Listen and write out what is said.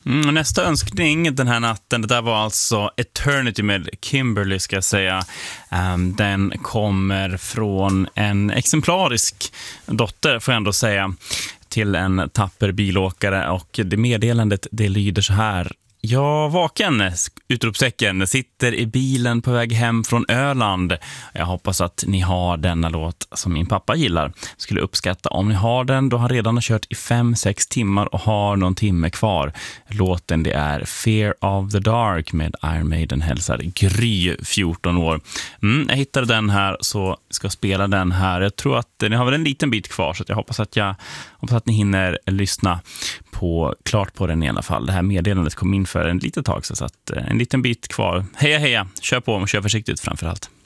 Nästa önskning den här natten, det där var alltså Eternity med Kimberly, ska jag säga. Den kommer från en exemplarisk dotter, får jag ändå säga, till en tapper bilåkare, och det meddelandet, det lyder så här: jag vaken, utropstecken, sitter i bilen på väg hem från Öland. Jag hoppas att ni har denna låt som min pappa gillar. Skulle uppskatta om ni har den, då han redan har kört i 5-6 timmar och har någon timme kvar. Låten, det är Fear of the Dark med Iron Maiden, hälsar Gry, 14 år. Jag hittade den här, så ska spela den här. Jag tror att ni har väl en liten bit kvar, så jag hoppas att ni hinner lyssna klart på den i alla fall. Det här meddelandet kom in för en litet tag, så att en liten bit kvar. Heja, kör på och kör försiktigt framförallt.